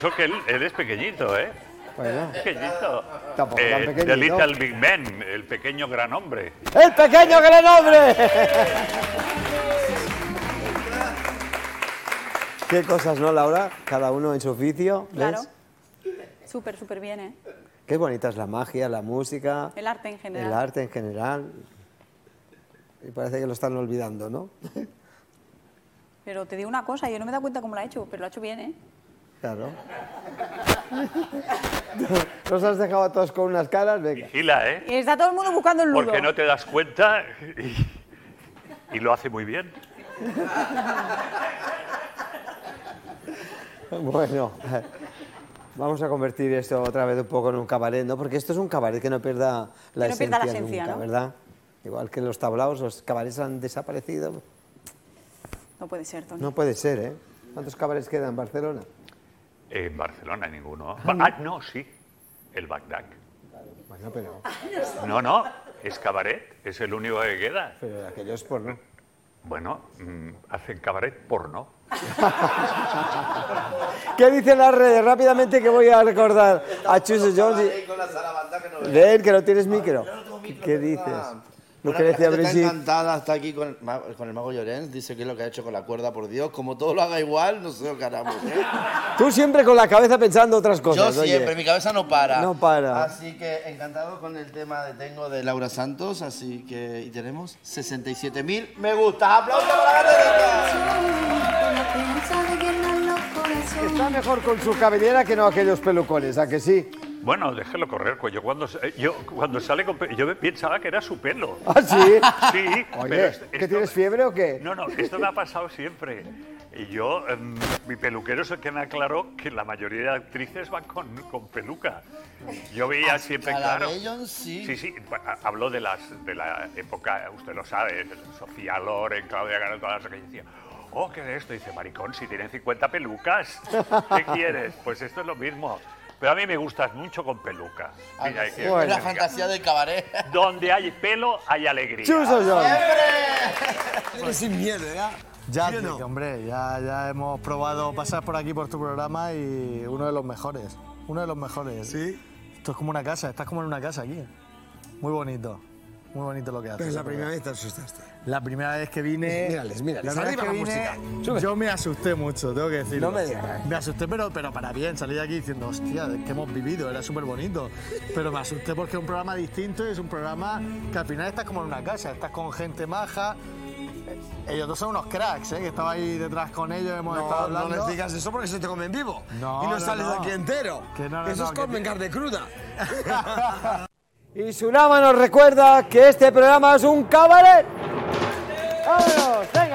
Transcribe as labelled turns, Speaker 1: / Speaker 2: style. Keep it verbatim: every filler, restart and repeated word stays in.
Speaker 1: Eso que él, él es pequeñito, ¿eh?
Speaker 2: Bueno,
Speaker 1: Pequeñito.
Speaker 2: tampoco
Speaker 1: Eh,
Speaker 2: tan
Speaker 1: The
Speaker 2: pequeñito.
Speaker 1: Little Big Man, el pequeño gran hombre.
Speaker 2: ¡El pequeño gran hombre! Qué cosas, ¿no, Laura? Cada uno en su oficio, ¿ves?
Speaker 3: Claro. Súper, súper bien, ¿eh?
Speaker 2: Qué bonita es la magia, la música.
Speaker 3: El arte en general.
Speaker 2: El arte en general. Y parece que lo están olvidando, ¿no?
Speaker 3: Pero te digo una cosa, yo no me he dado cuenta cómo lo ha hecho, pero lo ha hecho bien, ¿eh?
Speaker 2: Claro. Nos has dejado a todos con unas caras, venga.
Speaker 1: Vigila, ¿eh?
Speaker 3: Y está todo el mundo buscando el nudo.
Speaker 1: Porque no te das cuenta y, y lo hace muy bien.
Speaker 2: Bueno, vamos a convertir esto otra vez un poco en un cabaret, ¿no? Porque esto es un cabaret que no pierda la,
Speaker 3: Que no
Speaker 2: esencia,
Speaker 3: pierda la esencia,
Speaker 2: nunca,
Speaker 3: ¿no?
Speaker 2: ¿verdad? Igual que los tablaos, los cabarets han desaparecido.
Speaker 3: No puede ser, Tony.
Speaker 2: No puede ser, ¿eh? ¿Cuántos cabarets quedan en Barcelona?
Speaker 1: En Barcelona ninguno. Ah, no, sí. El Bagdad.
Speaker 2: Bueno, pero,
Speaker 1: No, no, es cabaret, es el único que queda.
Speaker 2: pero aquello es porno.
Speaker 1: Bueno, mmm, hacen cabaret porno.
Speaker 2: ¿Qué dicen las redes? Rápidamente que voy a recordar a Chus Jones. y- Ven, que no tienes micro. ¿Qué, qué dices? Lo
Speaker 4: Bueno,
Speaker 2: que decía
Speaker 4: la gente está
Speaker 2: Brigitte.
Speaker 4: encantada, está aquí con el, ma- con el mago Llorens, dice que es lo que ha hecho con la cuerda, por Dios. Como todo lo haga igual, no sé lo que haremos, ¿eh?
Speaker 2: Tú siempre con la cabeza pensando otras
Speaker 4: Yo
Speaker 2: cosas, oye.
Speaker 4: siempre, mi cabeza no para.
Speaker 2: No para.
Speaker 4: Así que encantado con el tema de Tengo de Laura Santos, así que y tenemos sesenta y siete mil me gusta. ¡Aplausos para la
Speaker 2: Está mejor con su cabellera que no aquellos pelucones, ¿a que sí?
Speaker 1: Bueno, déjelo correr, pues yo cuando, eh, yo cuando sale con pe- yo me pensaba que era su pelo.
Speaker 2: ¿Ah, sí?
Speaker 1: Sí, pero
Speaker 2: Oye,
Speaker 1: es-
Speaker 2: ¿que
Speaker 1: esto-
Speaker 2: tienes fiebre o qué?
Speaker 1: No, no, esto me ha pasado siempre. Y yo, em, mi peluquero es el que me aclaró que la mayoría de actrices van con, con peluca. Yo veía siempre,
Speaker 4: a la
Speaker 1: claro.
Speaker 4: Bellon, sí.
Speaker 1: Sí, sí, pa- a- hablo de, las, de la época, usted lo sabe, de Sofía Loren, Claudia García, todas las que decía, oh, ¿qué es esto? Dice, maricón, si tienen cincuenta pelucas, ¿qué quieres? Pues esto es lo mismo. Pero a mí me gustas mucho con peluca. Mira, hay que-
Speaker 2: Bueno.
Speaker 4: Es la fantasía del cabaret.
Speaker 1: Donde hay pelo, hay alegría.
Speaker 2: Chuso Jones.
Speaker 5: Eres sin miedo, ¿ya?
Speaker 6: Ya,
Speaker 5: ¿Sí o no?
Speaker 6: que, hombre, ya, ya hemos probado pasar por aquí por tu programa y uno de los mejores. Uno de los mejores.
Speaker 5: Sí.
Speaker 6: Esto es como una casa, estás como en una casa aquí. Muy bonito. Muy bonito lo que haces.
Speaker 5: Pero es la primera vez te asustaste.
Speaker 6: La primera vez que vine.
Speaker 5: Mírales, mírales.
Speaker 6: La primera
Speaker 5: Arriba
Speaker 6: vez que
Speaker 5: la
Speaker 6: vine,
Speaker 5: música. Sube.
Speaker 6: yo me asusté mucho, tengo que decirlo.
Speaker 5: No me digas.
Speaker 6: Me asusté, pero, pero para bien. Salí de aquí diciendo, hostia, ¿qué hemos vivido? Era súper bonito. Pero me asusté porque es un programa distinto y es un programa que al final estás como en una casa, estás con gente maja. Ellos dos son unos cracks, ¿eh? Que estaba ahí detrás con ellos, hemos estado
Speaker 5: No, no
Speaker 6: hablando.
Speaker 5: les digas eso porque se te come en vivo.
Speaker 6: No,
Speaker 5: y no,
Speaker 6: no,
Speaker 5: sales
Speaker 6: no.
Speaker 5: aquí entero.
Speaker 6: Que no, no,
Speaker 5: eso
Speaker 6: no,
Speaker 5: es
Speaker 6: que
Speaker 5: comer
Speaker 6: ti-
Speaker 5: carne cruda.
Speaker 2: Y Sunama nos recuerda que este programa es un cabaret. ¡Vámonos! ¡Venga!